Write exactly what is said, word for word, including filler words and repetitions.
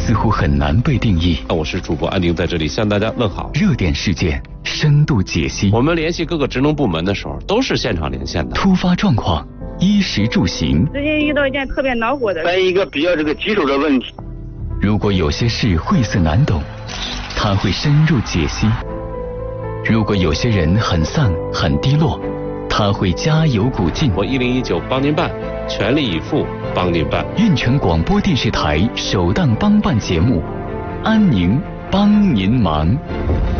似乎很难被定义。 我是主播安宁，在这里向大家问好。 热点事件深度解析， 我们联系各个职能部门的时候，都是现场连线的。 突发状况，衣食住行。 最近遇到一件特别恼火的， 关于一个比较这个棘手的问题。 如果有些事晦涩难懂，他会深入解析；如果有些人很丧很低落，他会加油鼓劲。 我一零一九帮您办，全力以赴帮您办。 运泉广播电视台首档帮办节目，安宁帮您忙。